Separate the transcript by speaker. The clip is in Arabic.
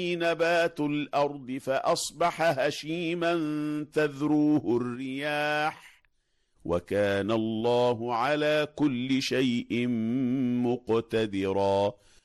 Speaker 1: نبات الأرض فأصبح هشيما تذروه الرياح وكان الله على كل شيء مقتدرا